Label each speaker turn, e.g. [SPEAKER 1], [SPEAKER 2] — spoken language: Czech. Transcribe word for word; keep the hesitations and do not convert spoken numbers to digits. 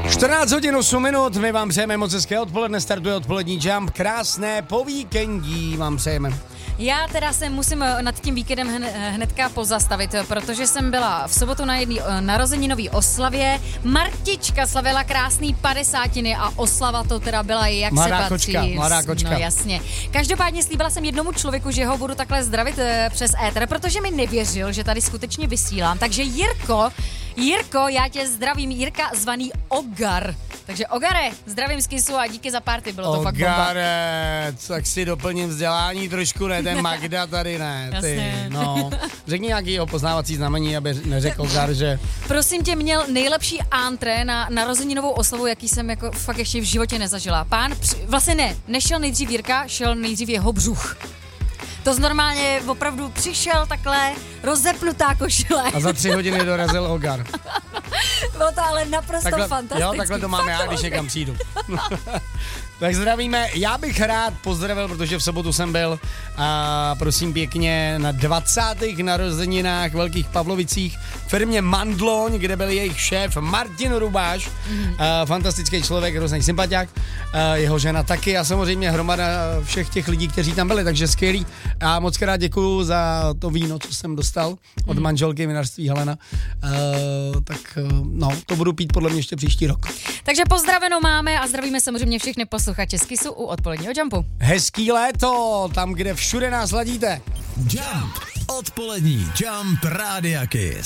[SPEAKER 1] čtrnáct hodin osm minut, my vám přejeme moc hezké odpoledne, startuje odpolední Jump, krásné po víkendí vám přejeme.
[SPEAKER 2] Já teda se musím nad tím víkendem hnedka pozastavit, protože jsem byla v sobotu na jedné narozeninové oslavě. Martička slavila krásný padesátiny a oslava to teda byla jak
[SPEAKER 1] mladá
[SPEAKER 2] se patří.
[SPEAKER 1] Kočka, mladá kočka.
[SPEAKER 2] No jasně. Každopádně slíbila jsem jednomu člověku, že ho budu takhle zdravit přes éter, protože mi nevěřil, že tady skutečně vysílám. Takže Jirko, Jirko, já tě zdravím, Jirka zvaný Ogar. Takže Ogare, zdravím z Kisu a díky za party, bylo to fakt bomba.
[SPEAKER 1] Ogare, tak si doplním vzdělání trošku, ne, ten Magda tady ne, ty,
[SPEAKER 2] Jasně.
[SPEAKER 1] no. Řekni nějaký opoznávací znamení, aby neřekl Ogar, že...
[SPEAKER 2] Prosím tě, měl nejlepší antré na narozeninovou oslavu, jaký jsem jako fakt ještě v životě nezažila. Pán, při... vlastně ne, nešel nejdřív Jirka, šel nejdřív jeho břuch. To normálně opravdu přišel takhle rozepnutá košile.
[SPEAKER 1] A za tři hodiny dorazil Ogar.
[SPEAKER 2] Bylo to ale naprosto
[SPEAKER 1] takhle,
[SPEAKER 2] fantastické.
[SPEAKER 1] Jo, takhle to máme já, když někam přijdu. Tak zdravíme, já bych rád pozdravil, protože v sobotu jsem byl a prosím pěkně na dvacátých narozeninách Velkých Pavlovicích v firmě Mandloň, kde byl jejich šéf Martin Rubáš, mm. a fantastický člověk, hrozný sympatiák, a jeho žena taky a samozřejmě hromada všech těch lidí, kteří tam byli, takže skvělý a moc krát děkuju za to víno, co jsem dostal od mm. manželky vinařství Helena, uh, tak no, to budu pít podle mě ještě příští rok.
[SPEAKER 2] Takže pozdravenou máme a zdravíme samozřejmě všechny posluchače z Kisu u odpoledního Jumpu.
[SPEAKER 1] Hezký léto, tam, kde všude nás ladíte.
[SPEAKER 3] Jump, odpolední Jump Rádia Kiss.